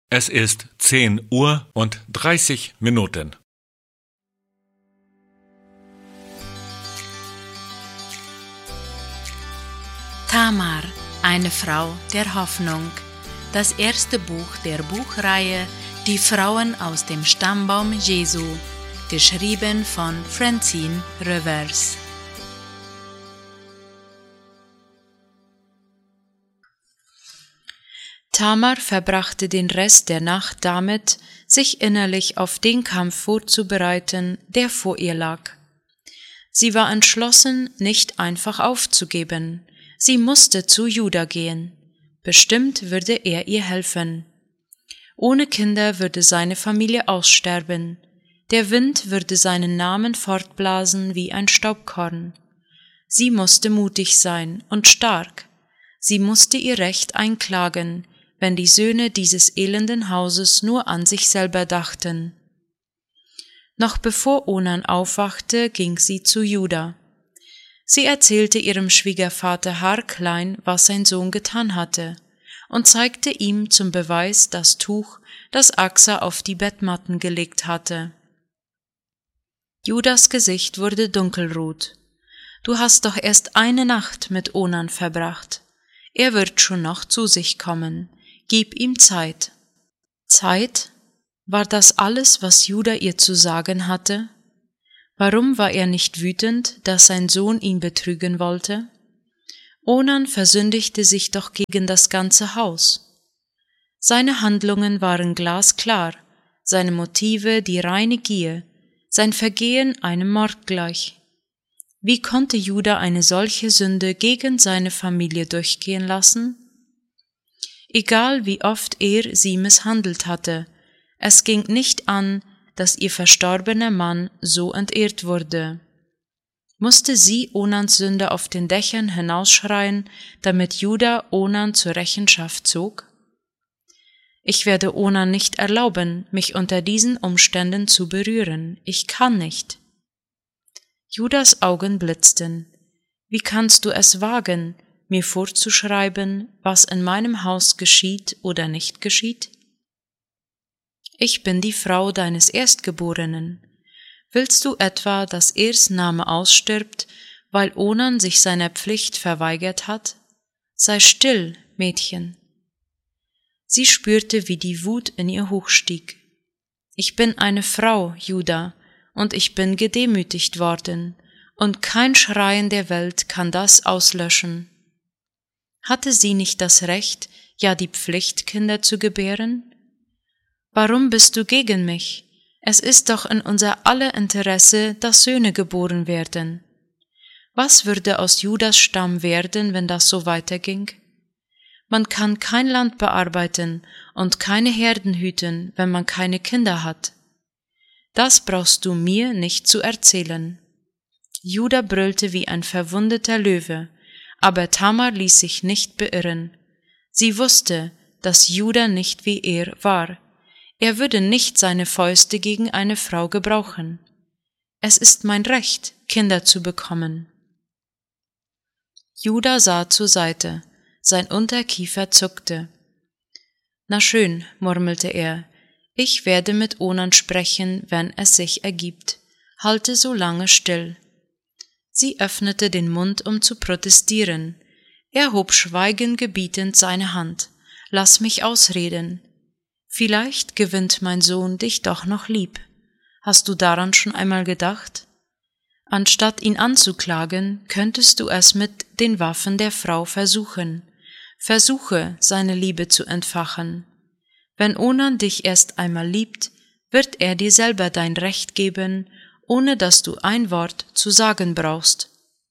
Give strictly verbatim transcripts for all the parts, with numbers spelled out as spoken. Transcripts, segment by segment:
Es ist zehn Uhr und dreißig Minuten. Tamar, eine Frau der Hoffnung. Das erste Buch der Buchreihe Die Frauen aus dem Stammbaum Jesu, geschrieben von Francine Revers. Tamar verbrachte den Rest der Nacht damit, sich innerlich auf den Kampf vorzubereiten, der vor ihr lag. Sie war entschlossen, nicht einfach aufzugeben. Sie musste zu Juda gehen. Bestimmt würde er ihr helfen. Ohne Kinder würde seine Familie aussterben. Der Wind würde seinen Namen fortblasen wie ein Staubkorn. Sie musste mutig sein und stark. Sie musste ihr Recht einklagen, wenn die Söhne dieses elenden Hauses nur an sich selber dachten. Noch bevor Onan aufwachte, ging sie zu Juda. Sie erzählte ihrem Schwiegervater haarklein, was sein Sohn getan hatte, und zeigte ihm zum Beweis das Tuch, das Axa auf die Bettmatten gelegt hatte. Judas Gesicht wurde dunkelrot. »Du hast doch erst eine Nacht mit Onan verbracht. Er wird schon noch zu sich kommen. Gib ihm Zeit.« Zeit? War das alles, was Juda ihr zu sagen hatte? Warum war er nicht wütend, dass sein Sohn ihn betrügen wollte? Onan versündigte sich doch gegen das ganze Haus. Seine Handlungen waren glasklar, seine Motive die reine Gier, sein Vergehen einem Mord gleich. Wie konnte Juda eine solche Sünde gegen seine Familie durchgehen lassen? Egal wie oft er sie misshandelt hatte, es ging nicht an, dass ihr verstorbener Mann so entehrt wurde. Musste sie Onans Sünde auf den Dächern hinausschreien, damit Juda Onan zur Rechenschaft zog? Ich werde Onan nicht erlauben, mich unter diesen Umständen zu berühren. Ich kann nicht. Judas Augen blitzten. Wie kannst du es wagen, mir vorzuschreiben, was in meinem Haus geschieht oder nicht geschieht? Ich bin die Frau deines Erstgeborenen. Willst du etwa, dass ers Name ausstirbt, weil Onan sich seiner Pflicht verweigert hat? Sei still, Mädchen. Sie spürte, wie die Wut in ihr hochstieg. Ich bin eine Frau, Juda, und ich bin gedemütigt worden, und kein Schreien der Welt kann das auslöschen. Hatte sie nicht das Recht, ja die Pflicht, Kinder zu gebären? Warum bist du gegen mich? Es ist doch in unser aller Interesse, dass Söhne geboren werden. Was würde aus Judas Stamm werden, wenn das so weiterging? Man kann kein Land bearbeiten und keine Herden hüten, wenn man keine Kinder hat. Das brauchst du mir nicht zu erzählen. Juda brüllte wie ein verwundeter Löwe, aber Tamar ließ sich nicht beirren. Sie wusste, dass Juda nicht wie er war. Er würde nicht seine Fäuste gegen eine Frau gebrauchen. Es ist mein Recht, Kinder zu bekommen. Juda sah zur Seite, sein Unterkiefer zuckte. »Na schön«, murmelte er, »ich werde mit Onan sprechen, wenn es sich ergibt. Halte so lange still.« Sie öffnete den Mund, um zu protestieren. Er hob schweigend gebietend seine Hand. »Lass mich ausreden. Vielleicht gewinnt mein Sohn dich doch noch lieb. Hast du daran schon einmal gedacht? Anstatt ihn anzuklagen, könntest du es mit den Waffen der Frau versuchen. Versuche, seine Liebe zu entfachen. Wenn Onan dich erst einmal liebt, wird er dir selber dein Recht geben, ohne dass du ein Wort zu sagen brauchst.«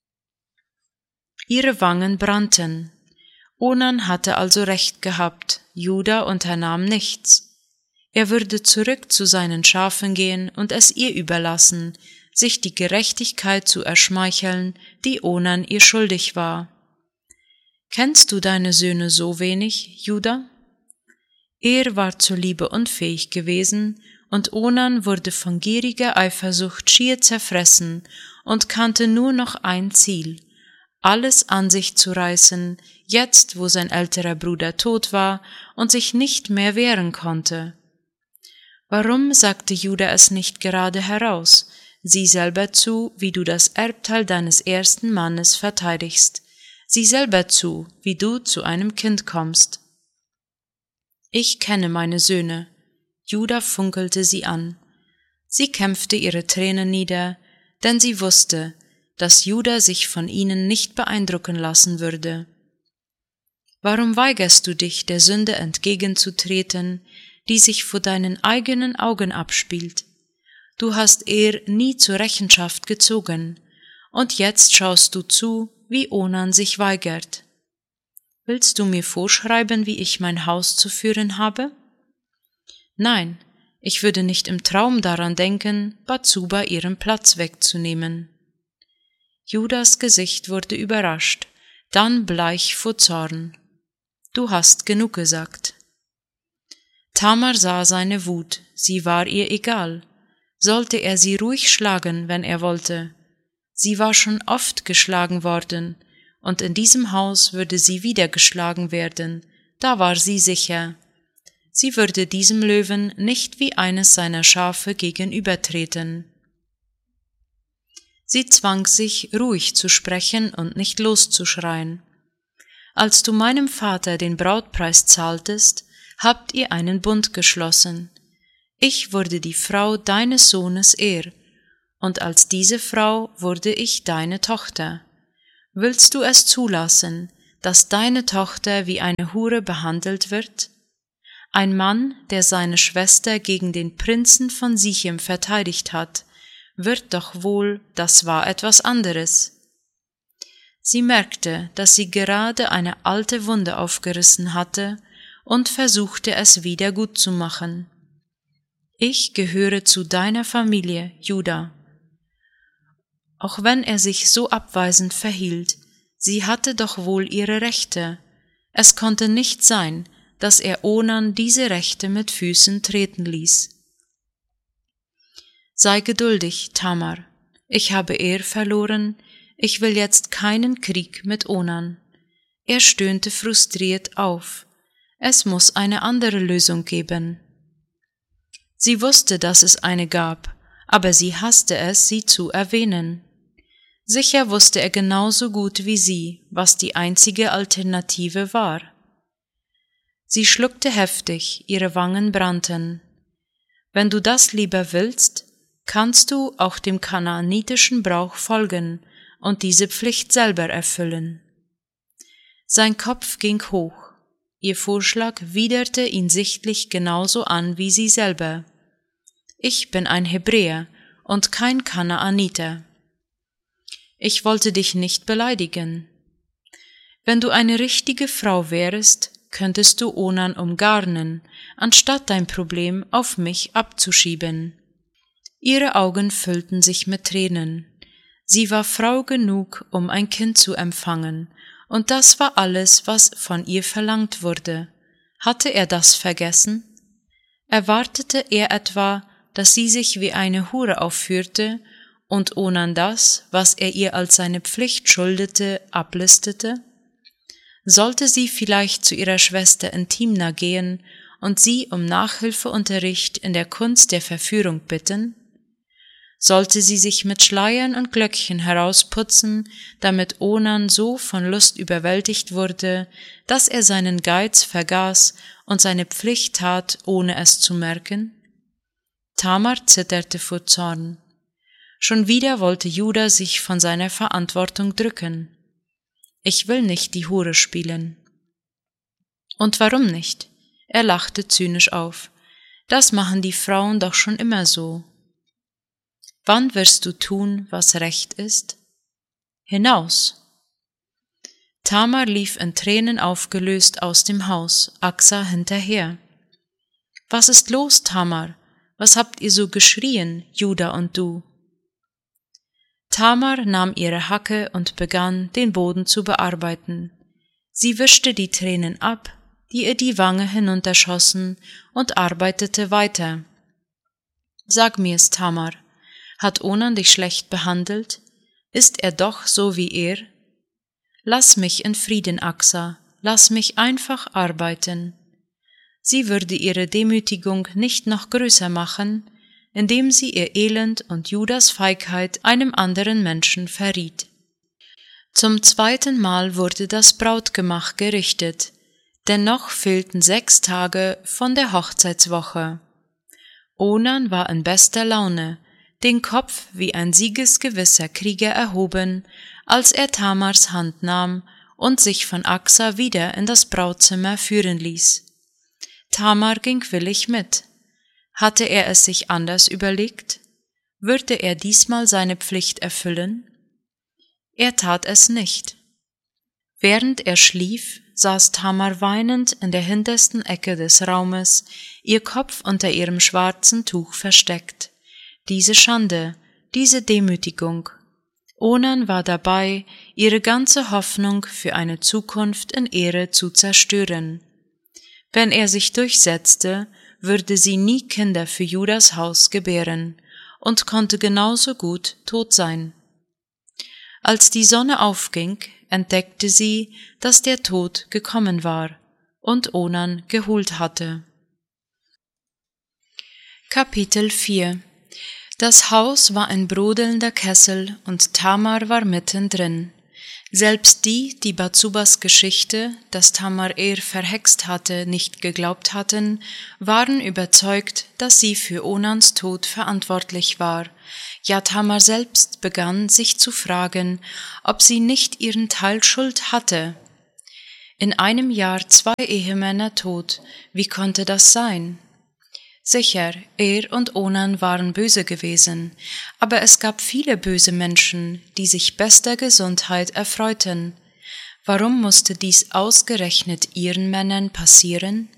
Ihre Wangen brannten. Onan hatte also recht gehabt, Juda unternahm nichts. Er würde zurück zu seinen Schafen gehen und es ihr überlassen, sich die Gerechtigkeit zu erschmeicheln, die Onan ihr schuldig war. »Kennst du deine Söhne so wenig, Juda?« Er war zur Liebe unfähig gewesen, und Onan wurde von gieriger Eifersucht schier zerfressen und kannte nur noch ein Ziel, alles an sich zu reißen, jetzt wo sein älterer Bruder tot war und sich nicht mehr wehren konnte. Warum sagte Juda es nicht gerade heraus, sieh selber zu, wie du das Erbteil deines ersten Mannes verteidigst, sieh selber zu, wie du zu einem Kind kommst. Ich kenne meine Söhne. Juda funkelte sie an. Sie kämpfte ihre Tränen nieder, denn sie wusste, dass Juda sich von ihnen nicht beeindrucken lassen würde. Warum weigerst du dich, der Sünde entgegenzutreten, die sich vor deinen eigenen Augen abspielt? Du hast er nie zur Rechenschaft gezogen, und jetzt schaust du zu, wie Onan sich weigert. Willst du mir vorschreiben, wie ich mein Haus zu führen habe? Nein, ich würde nicht im Traum daran denken, Batsuba ihren Platz wegzunehmen. Judas Gesicht wurde überrascht, dann bleich vor Zorn. Du hast genug gesagt. Tamar sah seine Wut, sie war ihr egal. Sollte er sie ruhig schlagen, wenn er wollte. Sie war schon oft geschlagen worden, und in diesem Haus würde sie wieder geschlagen werden, da war sie sicher. Sie würde diesem Löwen nicht wie eines seiner Schafe gegenübertreten. Sie zwang sich, ruhig zu sprechen und nicht loszuschreien. Als du meinem Vater den Brautpreis zahltest, habt ihr einen Bund geschlossen. Ich wurde die Frau deines Sohnes Er, und als diese Frau wurde ich deine Tochter. Willst du es zulassen, dass deine Tochter wie eine Hure behandelt wird? Ein Mann, der seine Schwester gegen den Prinzen von Sichem verteidigt hat, wird doch wohl, das war etwas anderes. Sie merkte, dass sie gerade eine alte Wunde aufgerissen hatte und versuchte es wieder gut zu machen. Ich gehöre zu deiner Familie, Juda. Auch wenn er sich so abweisend verhielt, sie hatte doch wohl ihre Rechte. Es konnte nicht sein, dass er Onan diese Rechte mit Füßen treten ließ. Sei geduldig, Tamar. Ich habe Er verloren, ich will jetzt keinen Krieg mit Onan. Er stöhnte frustriert auf. Es muss eine andere Lösung geben. Sie wusste, dass es eine gab, aber sie hasste es, sie zu erwähnen. Sicher wusste er genauso gut wie sie, was die einzige Alternative war. Sie schluckte heftig, ihre Wangen brannten. Wenn du das lieber willst, kannst du auch dem kanaanitischen Brauch folgen und diese Pflicht selber erfüllen. Sein Kopf ging hoch. Ihr Vorschlag widerte ihn sichtlich genauso an wie sie selber. Ich bin ein Hebräer und kein Kanaaniter. Ich wollte dich nicht beleidigen. Wenn du eine richtige Frau wärest, könntest du Onan umgarnen, anstatt dein Problem auf mich abzuschieben. Ihre Augen füllten sich mit Tränen. Sie war Frau genug, um ein Kind zu empfangen, und das war alles, was von ihr verlangt wurde. Hatte er das vergessen? Erwartete er etwa, dass sie sich wie eine Hure aufführte und Onan das, was er ihr als seine Pflicht schuldete, ablistete? Sollte sie vielleicht zu ihrer Schwester in Timna gehen und sie um Nachhilfeunterricht in der Kunst der Verführung bitten? Sollte sie sich mit Schleiern und Glöckchen herausputzen, damit Onan so von Lust überwältigt wurde, dass er seinen Geiz vergaß und seine Pflicht tat, ohne es zu merken? Tamar zitterte vor Zorn. Schon wieder wollte Juda sich von seiner Verantwortung drücken. Ich will nicht die Hure spielen. Und warum nicht? Er lachte zynisch auf. Das machen die Frauen doch schon immer so. Wann wirst du tun, was recht ist? Hinaus! Tamar lief in Tränen aufgelöst aus dem Haus, Axa hinterher. Was ist los, Tamar? Was habt ihr so geschrien, Juda und du? Tamar nahm ihre Hacke und begann, den Boden zu bearbeiten. Sie wischte die Tränen ab, die ihr die Wange hinunterschossen, und arbeitete weiter. Sag mir's, Tamar, hat Onan dich schlecht behandelt? Ist er doch so wie er? Lass mich in Frieden, Axa, lass mich einfach arbeiten. Sie würde ihre Demütigung nicht noch größer machen, indem sie ihr Elend und Judas Feigheit einem anderen Menschen verriet. Zum zweiten Mal wurde das Brautgemach gerichtet, denn noch fehlten sechs Tage von der Hochzeitswoche. Onan war in bester Laune, den Kopf wie ein siegesgewisser Krieger erhoben, als er Tamars Hand nahm und sich von Axa wieder in das Brautzimmer führen ließ. Tamar ging willig mit. Hatte er es sich anders überlegt? Würde er diesmal seine Pflicht erfüllen? Er tat es nicht. Während er schlief, saß Tamar weinend in der hintersten Ecke des Raumes, ihr Kopf unter ihrem schwarzen Tuch versteckt. Diese Schande, diese Demütigung. Onan war dabei, ihre ganze Hoffnung für eine Zukunft in Ehre zu zerstören. Wenn er sich durchsetzte, würde sie nie Kinder für Judas Haus gebären und konnte genauso gut tot sein. Als die Sonne aufging, entdeckte sie, dass der Tod gekommen war und Onan geholt hatte. Kapitel vier. Das Haus war ein brodelnder Kessel und Tamar war mittendrin. Selbst die, die Batsubas Geschichte, dass Tamar er verhext hatte, nicht geglaubt hatten, waren überzeugt, dass sie für Onans Tod verantwortlich war. Ja, Tamar selbst begann, sich zu fragen, ob sie nicht ihren Teil Schuld hatte. In einem Jahr zwei Ehemänner tot, wie konnte das sein? Sicher, er und Onan waren böse gewesen, aber es gab viele böse Menschen, die sich bester Gesundheit erfreuten. Warum musste dies ausgerechnet ihren Männern passieren?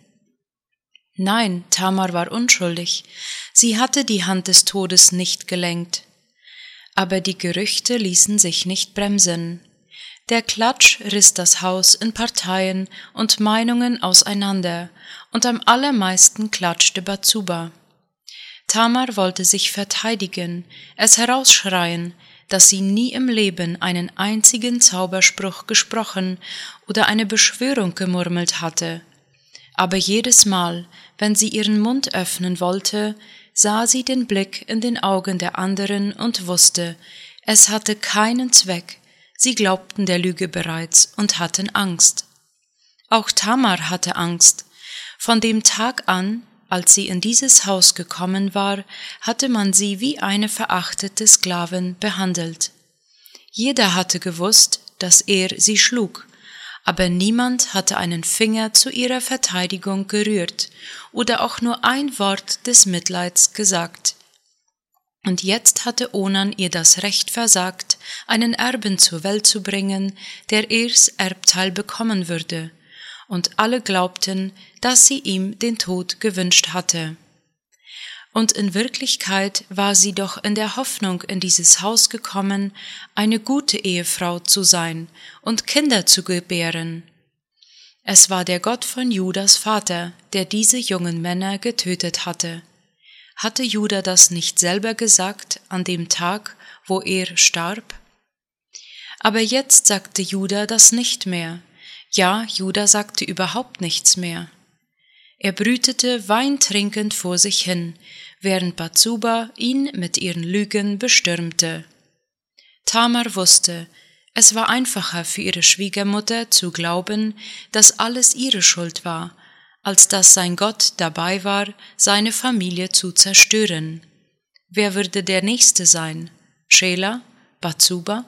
Nein, Tamar war unschuldig, sie hatte die Hand des Todes nicht gelenkt. Aber die Gerüchte ließen sich nicht bremsen. Der Klatsch riss das Haus in Parteien und Meinungen auseinander, und am allermeisten klatschte Batsuba. Tamar wollte sich verteidigen, es herausschreien, dass sie nie im Leben einen einzigen Zauberspruch gesprochen oder eine Beschwörung gemurmelt hatte. Aber jedes Mal, wenn sie ihren Mund öffnen wollte, sah sie den Blick in den Augen der anderen und wusste, es hatte keinen Zweck. Sie glaubten der Lüge bereits und hatten Angst. Auch Tamar hatte Angst. Von dem Tag an, als sie in dieses Haus gekommen war, hatte man sie wie eine verachtete Sklavin behandelt. Jeder hatte gewusst, dass er sie schlug, aber niemand hatte einen Finger zu ihrer Verteidigung gerührt oder auch nur ein Wort des Mitleids gesagt. Und jetzt hatte Onan ihr das Recht versagt, einen Erben zur Welt zu bringen, der ihrs Erbteil bekommen würde, und alle glaubten, dass sie ihm den Tod gewünscht hatte. Und in Wirklichkeit war sie doch in der Hoffnung in dieses Haus gekommen, eine gute Ehefrau zu sein und Kinder zu gebären. Es war der Gott von Judas Vater, der diese jungen Männer getötet hatte. Hatte Juda das nicht selber gesagt an dem Tag, wo er starb? Aber jetzt sagte Juda das nicht mehr. Ja, Juda sagte überhaupt nichts mehr. Er brütete weintrinkend vor sich hin, während Batsuba ihn mit ihren Lügen bestürmte. Tamar wusste, es war einfacher für ihre Schwiegermutter zu glauben, dass alles ihre Schuld war, als dass sein Gott dabei war, seine Familie zu zerstören. Wer würde der Nächste sein? Schela? Batsuba?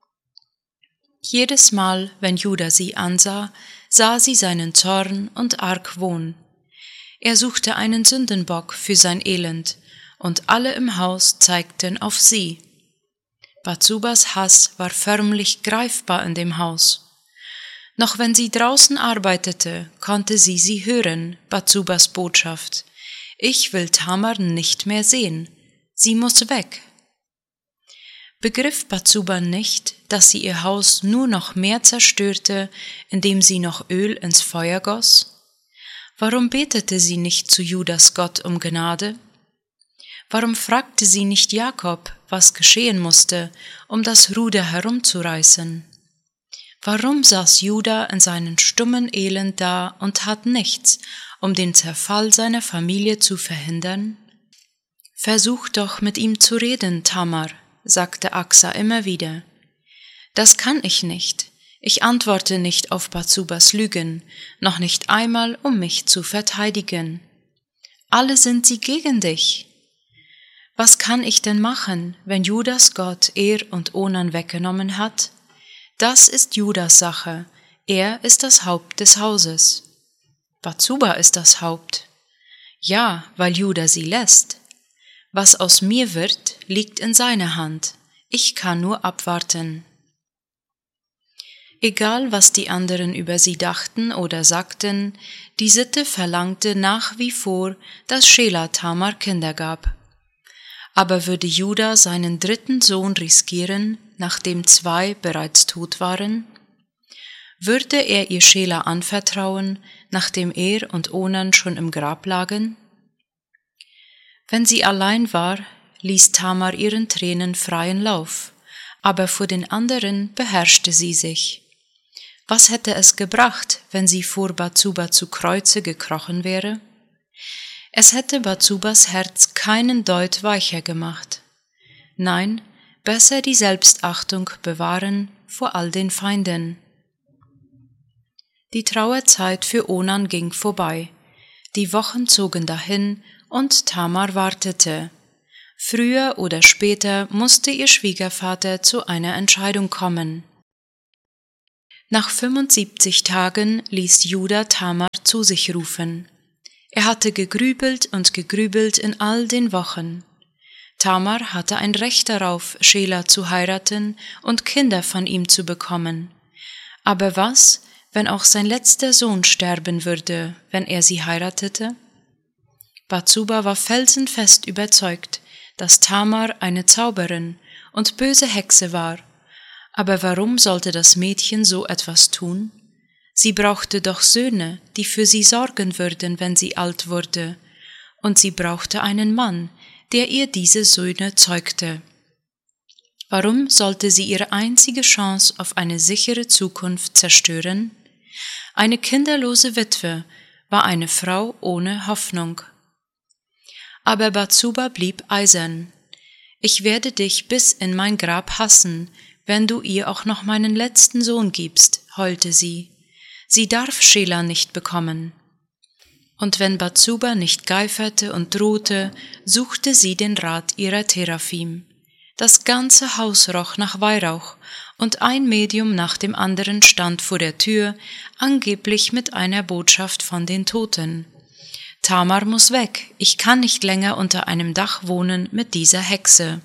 Jedes Mal, wenn Juda sie ansah, sah sie seinen Zorn und Argwohn. Er suchte einen Sündenbock für sein Elend, und alle im Haus zeigten auf sie. Batsubas Hass war förmlich greifbar in dem Haus. Noch wenn sie draußen arbeitete, konnte sie sie hören, Batsubas Botschaft. Ich will Tamar nicht mehr sehen. Sie muss weg. Begriff Batsuba nicht, dass sie ihr Haus nur noch mehr zerstörte, indem sie noch Öl ins Feuer goss? Warum betete sie nicht zu Judas Gott um Gnade? Warum fragte sie nicht Jakob, was geschehen musste, um das Ruder herumzureißen? Warum saß Juda in seinem stummen Elend da und tat nichts, um den Zerfall seiner Familie zu verhindern? »Versuch doch, mit ihm zu reden, Tamar«, sagte Axa immer wieder. »Das kann ich nicht. Ich antworte nicht auf Batsubas Lügen, noch nicht einmal, um mich zu verteidigen. Alle sind sie gegen dich. Was kann ich denn machen, wenn Judas Gott Er und Onan weggenommen hat? Das ist Judas Sache, er ist das Haupt des Hauses. Batsuba ist das Haupt. Ja, weil Juda sie lässt. Was aus mir wird, liegt in seiner Hand. Ich kann nur abwarten.« Egal, was die anderen über sie dachten oder sagten, die Sitte verlangte nach wie vor, dass Schela Tamar Kinder gab. Aber würde Juda seinen dritten Sohn riskieren, nachdem zwei bereits tot waren? Würde er ihr Schela anvertrauen, nachdem er und Onan schon im Grab lagen? Wenn sie allein war, ließ Tamar ihren Tränen freien Lauf, aber vor den anderen beherrschte sie sich. Was hätte es gebracht, wenn sie vor Batsuba zu Kreuze gekrochen wäre? Es hätte Batsubas Herz keinen Deut weicher gemacht. Nein, besser die Selbstachtung bewahren vor all den Feinden. Die Trauerzeit für Onan ging vorbei. Die Wochen zogen dahin und Tamar wartete. Früher oder später musste ihr Schwiegervater zu einer Entscheidung kommen. Nach fünfundsiebzig Tagen ließ Juda Tamar zu sich rufen. Er hatte gegrübelt und gegrübelt in all den Wochen. Tamar hatte ein Recht darauf, Schela zu heiraten und Kinder von ihm zu bekommen. Aber was, wenn auch sein letzter Sohn sterben würde, wenn er sie heiratete? Batsuba war felsenfest überzeugt, dass Tamar eine Zauberin und böse Hexe war. Aber warum sollte das Mädchen so etwas tun? Sie brauchte doch Söhne, die für sie sorgen würden, wenn sie alt wurde, und sie brauchte einen Mann, der ihr diese Söhne zeugte. Warum sollte sie ihre einzige Chance auf eine sichere Zukunft zerstören? Eine kinderlose Witwe war eine Frau ohne Hoffnung. Aber Batsuba blieb eisern. »Ich werde dich bis in mein Grab hassen, wenn du ihr auch noch meinen letzten Sohn gibst«, heulte sie. Sie darf Schela nicht bekommen. Und wenn Batsuba nicht geiferte und drohte, suchte sie den Rat ihrer Teraphim. Das ganze Haus roch nach Weihrauch, und ein Medium nach dem anderen stand vor der Tür, angeblich mit einer Botschaft von den Toten. »Tamar muss weg, ich kann nicht länger unter einem Dach wohnen mit dieser Hexe.«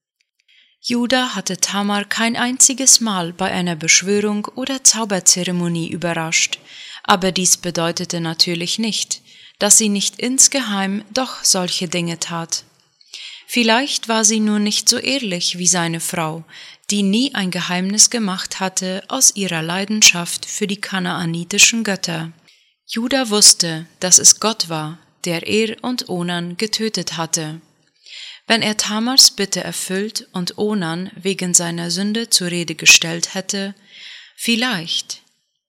Juda hatte Tamar kein einziges Mal bei einer Beschwörung oder Zauberzeremonie überrascht, aber dies bedeutete natürlich nicht, dass sie nicht insgeheim doch solche Dinge tat. Vielleicht war sie nur nicht so ehrlich wie seine Frau, die nie ein Geheimnis gemacht hatte aus ihrer Leidenschaft für die kanaanitischen Götter. Juda wusste, dass es Gott war, der Er und Onan getötet hatte. Wenn er Tamars Bitte erfüllt und Onan wegen seiner Sünde zur Rede gestellt hätte, vielleicht.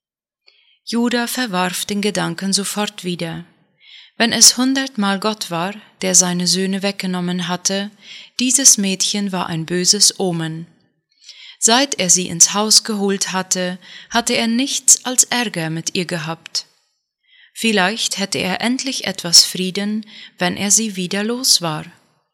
Juda verwarf den Gedanken sofort wieder. Wenn es hundertmal Gott war, der seine Söhne weggenommen hatte, dieses Mädchen war ein böses Omen. Seit er sie ins Haus geholt hatte, hatte er nichts als Ärger mit ihr gehabt. Vielleicht hätte er endlich etwas Frieden, wenn er sie wieder los war.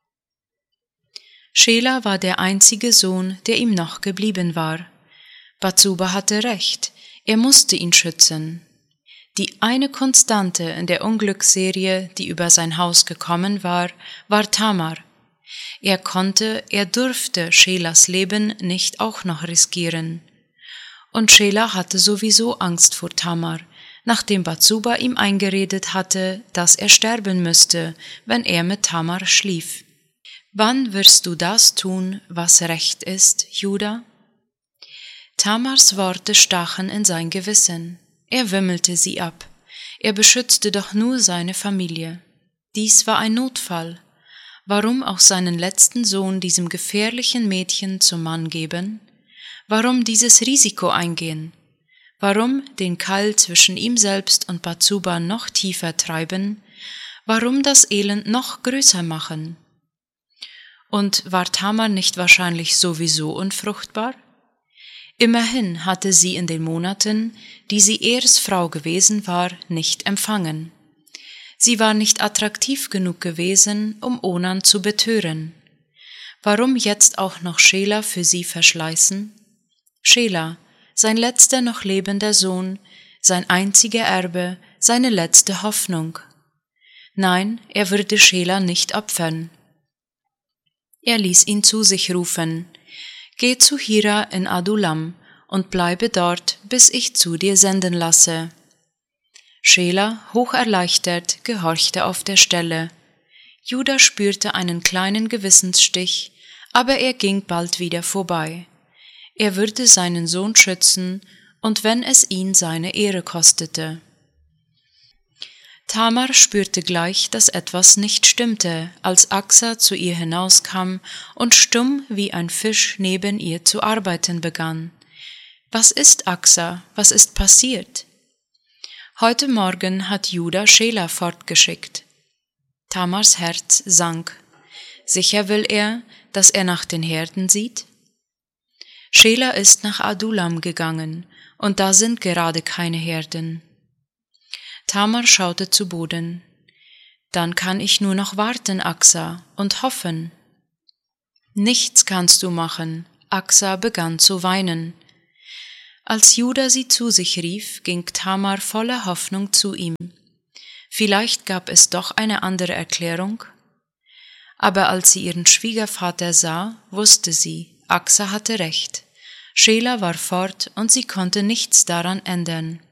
Schela war der einzige Sohn, der ihm noch geblieben war. Batsuba hatte recht, er musste ihn schützen. Die eine Konstante in der Unglücksserie, die über sein Haus gekommen war, war Tamar. Er konnte, er durfte Schelas Leben nicht auch noch riskieren. Und Schela hatte sowieso Angst vor Tamar, nachdem Batsuba ihm eingeredet hatte, dass er sterben müsste, wenn er mit Tamar schlief. »Wann wirst du das tun, was recht ist, Juda?« Tamars Worte stachen in sein Gewissen. Er wimmelte sie ab. Er beschützte doch nur seine Familie. Dies war ein Notfall. Warum auch seinen letzten Sohn diesem gefährlichen Mädchen zum Mann geben? Warum dieses Risiko eingehen? Warum den Keil zwischen ihm selbst und Bathsuba noch tiefer treiben? Warum das Elend noch größer machen? Und war Tamar nicht wahrscheinlich sowieso unfruchtbar? Immerhin hatte sie in den Monaten, die sie Ehresfrau gewesen war, nicht empfangen. Sie war nicht attraktiv genug gewesen, um Onan zu betören. Warum jetzt auch noch Schela für sie verschleißen? Schela, sein letzter noch lebender Sohn, sein einziger Erbe, seine letzte Hoffnung. Nein, er würde Schela nicht opfern. Er ließ ihn zu sich rufen: Geh zu Hira in Adulam und bleibe dort, bis ich zu dir senden lasse. Schela, hocherleichtert, gehorchte auf der Stelle. Juda spürte einen kleinen Gewissensstich, aber er ging bald wieder vorbei. Er würde seinen Sohn schützen, und wenn es ihn seine Ehre kostete. Tamar spürte gleich, dass etwas nicht stimmte, als Axa zu ihr hinauskam und stumm wie ein Fisch neben ihr zu arbeiten begann. Was ist, Axa? Was ist passiert? Heute Morgen hat Juda Schela fortgeschickt. Tamars Herz sank. Sicher will er, dass er nach den Herden sieht? Schela ist nach Adulam gegangen, und da sind gerade keine Herden. Tamar schaute zu Boden. Dann kann ich nur noch warten, Axa, und hoffen. Nichts kannst du machen. Axa begann zu weinen. Als Juda sie zu sich rief, ging Tamar voller Hoffnung zu ihm. Vielleicht gab es doch eine andere Erklärung. Aber als sie ihren Schwiegervater sah, wusste sie, Axa hatte recht. Schela war fort und sie konnte nichts daran ändern.